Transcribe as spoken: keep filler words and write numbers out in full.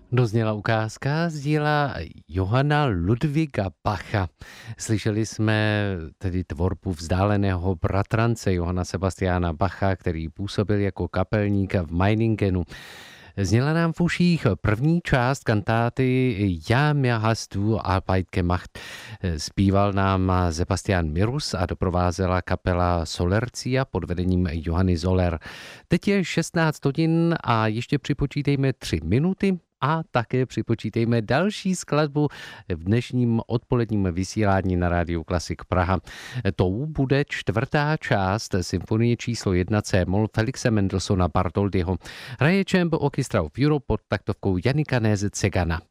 Dozněla ukázka z díla Johanna Ludwiga Bacha. Slyšeli jsme tedy tvorbu vzdáleného bratrance Johanna Sebastiana Bacha, který působil jako kapelník v Meiningenu. Zněla nám v uších první část kantáty Ja mir hast du Arbeit gemacht. Zpíval nám Sebastian Mirus a doprovázela kapela Solercia pod vedením Johanny Zoller. Teď je šestnáct hodin a ještě připočítejme tři minuty a také připočítejme další skladbu v dnešním odpoledním vysílání na Rádiu Klasik Praha. To bude čtvrtá část symfonie číslo jedna C-moll Felixe Mendelssohna Bartholdyho. Hraje Chamber Orchestra of Europe pod taktovkou Jannika Néze Cegana.